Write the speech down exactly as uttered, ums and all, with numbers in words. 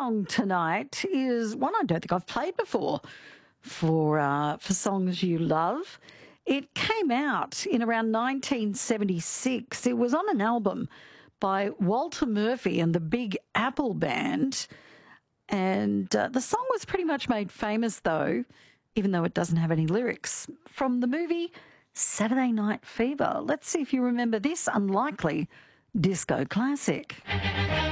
song tonight is one I don't think I've played before for uh, for songs you love. It came out in around nineteen seventy-six. It was on an album by Walter Murphy and the Big Apple Band. And uh, the song was pretty much made famous, though, even though it doesn't have any lyrics, from the movie Saturday Night Fever. Let's see if you remember this unlikely disco classic.